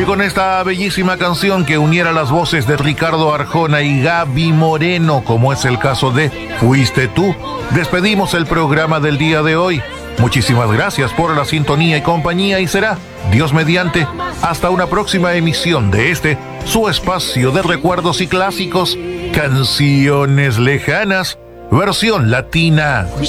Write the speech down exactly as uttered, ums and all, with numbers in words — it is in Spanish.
con esta bellísima canción que uniera las voces de Ricardo Arjona y Gaby Moreno, como es el caso de Fuiste Tú, despedimos el programa del día de hoy. Muchísimas gracias por la sintonía y compañía y será, Dios mediante, hasta una próxima emisión de este, su espacio de recuerdos y clásicos, Canciones Lejanas, versión latina.